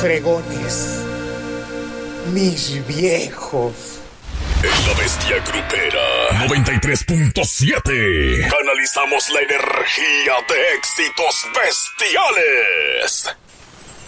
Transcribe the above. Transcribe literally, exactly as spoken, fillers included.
fregones, mis viejos. En La Bestia Grupera noventa y tres punto siete canalizamos la energía de éxitos bestiales.